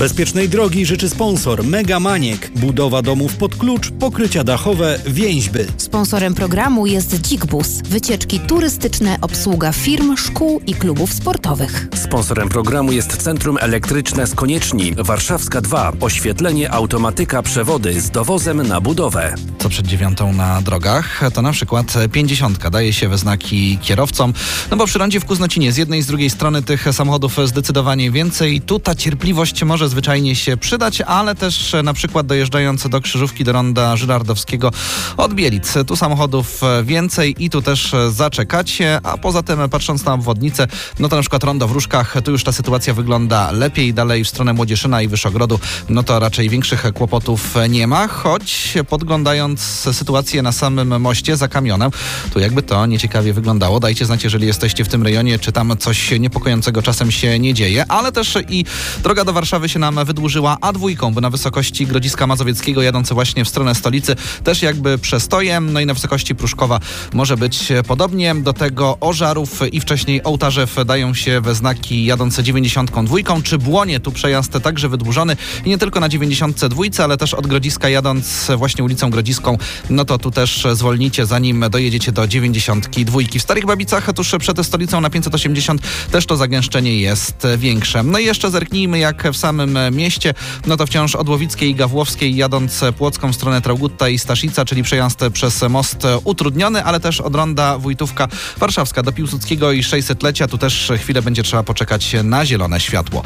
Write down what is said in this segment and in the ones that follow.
Bezpiecznej drogi życzy sponsor Mega Maniek. Budowa domów pod klucz, pokrycia dachowe, więźby. Sponsorem programu jest Dzik-Bus. Wycieczki turystyczne, obsługa firm, szkół i klubów sportowych. Sponsorem programu jest Centrum Elektryczne z Konieczni, Warszawska 2. Oświetlenie, automatyka, przewody z dowozem na budowę. Co przed 9 na drogach, to na przykład 50 daje się we znaki kierowcom, no bo przy rondzie w Kuznocinie z jednej i z drugiej strony tych samochodów zdecydowanie więcej. Tu ta cierpliwość może zwyczajnie się przydać, ale też na przykład dojeżdżając do krzyżówki do ronda Żyrardowskiego od Bielic. Tu samochodów więcej i tu też zaczekacie, a poza tym patrząc na obwodnicę, no to na przykład rondo w Różkach, tu już ta sytuacja wygląda lepiej. Dalej w stronę Młodzieszyna i Wyszogrodu, no to raczej większych kłopotów nie ma, choć podglądając sytuację na samym moście za Kamionem, tu jakby to nieciekawie wyglądało. Dajcie znać, jeżeli jesteście w tym rejonie, czy tam coś niepokojącego czasem się nie dzieje, ale też i droga do Warszawy się nam wydłużyła A2, bo na wysokości Grodziska Mazowieckiego jadący właśnie w stronę stolicy też jakby przestojem, no i na wysokości Pruszkowa może być podobnie. Do tego Ożarów i wcześniej Ołtarzew dają się we znaki jadące 92, czy Błonie, tu przejazd także wydłużony i nie tylko na 92, ale też od Grodziska jadąc właśnie ulicą Grodziską, no to tu też zwolnicie, zanim dojedziecie do 92. W Starych Babicach tuż przed stolicą na 580 też to zagęszczenie jest większe. No i jeszcze zerknijmy jak w samym mieście, no to wciąż od Łowickiej i Gawłowskiej jadąc Płocką w stronę Traugutta i Staszica, czyli przejazd przez most utrudniony, ale też od ronda Wójtówka Warszawska do Piłsudskiego i 600-lecia, tu też chwilę będzie trzeba poczekać na zielone światło.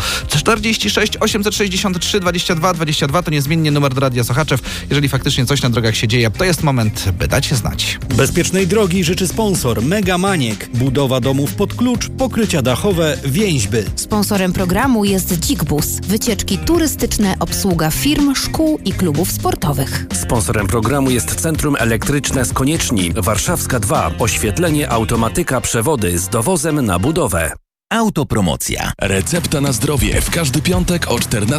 46 863 22 22 to niezmiennie numer do Radia Sochaczew. Jeżeli faktycznie coś na drogach się dzieje, to jest moment, by dać się znać. Bezpiecznej drogi życzy sponsor Mega Maniek. Budowa domów pod klucz, pokrycia dachowe, więźby. Sponsorem programu jest Dzik-Bus. Wycieczki turystyczne, obsługa firm, szkół i klubów sportowych. Sponsorem programu jest Centrum Elektryczne z Konieczni, Warszawska 2. Oświetlenie, automatyka, przewody z dowozem na budowę. Autopromocja. Recepta na zdrowie w każdy piątek o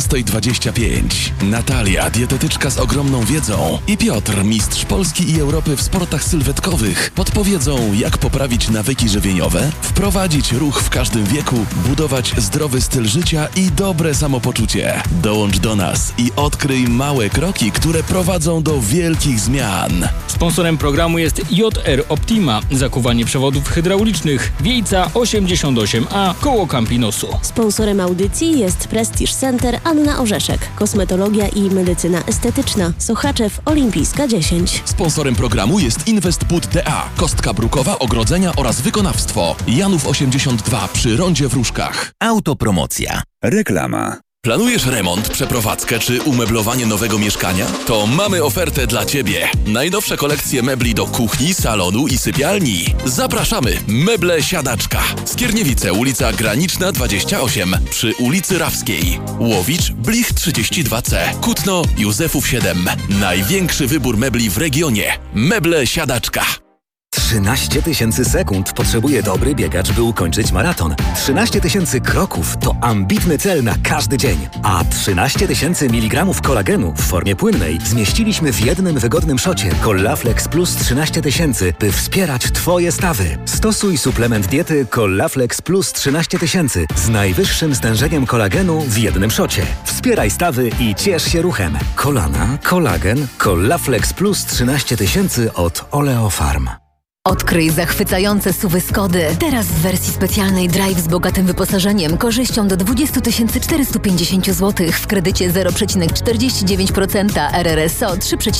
14:25. Natalia, dietetyczka z ogromną wiedzą, i Piotr, mistrz Polski i Europy w sportach sylwetkowych, podpowiedzą, jak poprawić nawyki żywieniowe, wprowadzić ruch w każdym wieku, budować zdrowy styl życia i dobre samopoczucie. Dołącz do nas i odkryj małe kroki, które prowadzą do wielkich zmian. Sponsorem programu jest JR Optima, zakuwanie przewodów hydraulicznych, Wiejca 88A, koło Campinosu. Sponsorem audycji jest Prestige Center Anna Orzeszek, kosmetologia i medycyna estetyczna, Sochaczew Olimpijska 10. Sponsorem programu jest Investbud DA, kostka brukowa, ogrodzenia oraz wykonawstwo. Janów 82 przy rondzie w Różkach. Autopromocja. Reklama. Planujesz remont, przeprowadzkę czy umeblowanie nowego mieszkania? To mamy ofertę dla Ciebie. Najnowsze kolekcje mebli do kuchni, salonu i sypialni. Zapraszamy! Meble Siadaczka. Skierniewice, ulica Graniczna 28 przy ulicy Rawskiej. Łowicz, Blich 32C. Kutno, Józefów 7. Największy wybór mebli w regionie. Meble Siadaczka. 13 000 sekund potrzebuje dobry biegacz, by ukończyć maraton. 13 000 kroków to ambitny cel na każdy dzień. A 13 000 mg kolagenu w formie płynnej zmieściliśmy w jednym wygodnym szocie Collaflex Plus 13 000, by wspierać Twoje stawy. Stosuj suplement diety Collaflex Plus 13 000 z najwyższym stężeniem kolagenu w jednym szocie. Wspieraj stawy i ciesz się ruchem. Kolana, kolagen, Collaflex Plus 13 000 od Oleofarm. Odkryj zachwycające SUV-y Skody. Teraz w wersji specjalnej Drive z bogatym wyposażeniem, korzyścią do 20 450 zł w kredycie 0,49%, RRSO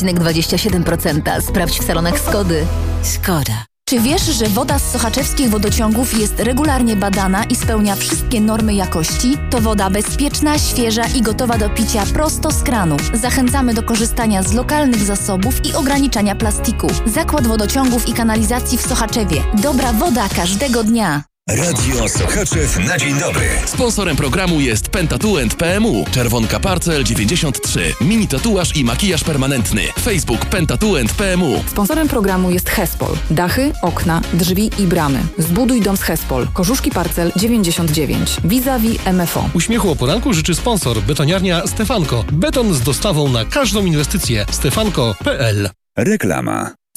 3,27%. Sprawdź w salonach Skody. Skoda. Czy wiesz, że woda z sochaczewskich wodociągów jest regularnie badana i spełnia wszystkie normy jakości? To woda bezpieczna, świeża i gotowa do picia prosto z kranu. Zachęcamy do korzystania z lokalnych zasobów i ograniczania plastiku. Zakład Wodociągów i Kanalizacji w Sochaczewie. Dobra woda każdego dnia. Radio Sochaczew na dzień dobry. Sponsorem programu jest Pentatuent PMU. Czerwonka Parcel 93. Mini tatuaż i makijaż permanentny. Facebook Pentatuent PMU. Sponsorem programu jest Hespol. Dachy, okna, drzwi i bramy. Zbuduj dom z Hespol. Korzuszki Parcel 99. Vis-a-vis MFO. Uśmiechu o poranku życzy sponsor. Betoniarnia Stefanko. Beton z dostawą na każdą inwestycję. Stefanko.pl. Reklama.